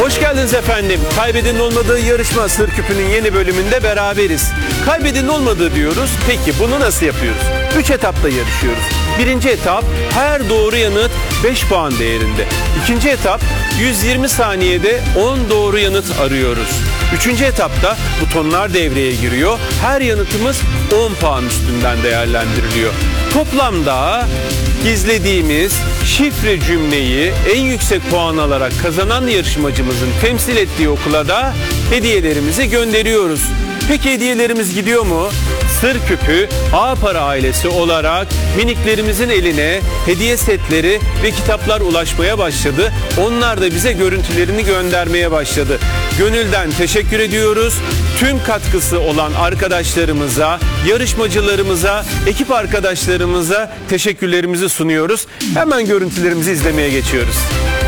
Hoş geldiniz efendim. Kaybedenin olmadığı yarışma Sır Küpü'nün yeni bölümünde beraberiz. Kaybedenin olmadığı diyoruz. Peki bunu nasıl yapıyoruz? 3 etapta yarışıyoruz. Birinci etap her doğru yanıt 5 puan değerinde. İkinci etap 120 saniyede 10 doğru yanıt arıyoruz. Üçüncü etapta butonlar devreye giriyor. Her yanıtımız 10 puan üstünden değerlendiriliyor. Toplamda gizlediğimiz şifre cümleyi en yüksek puan alarak kazanan yarışmacımızın temsil ettiği okula da hediyelerimizi gönderiyoruz. Peki hediyelerimiz gidiyor mu? Sır Küpü Ağapara ailesi olarak miniklerimizin eline hediye setleri ve kitaplar ulaşmaya başladı. Onlar da bize görüntülerini göndermeye başladı. Gönülden teşekkür ediyoruz. Tüm katkısı olan arkadaşlarımıza, yarışmacılarımıza, ekip arkadaşlarımıza teşekkürlerimizi sunuyoruz. Hemen görüntülerimizi izlemeye geçiyoruz.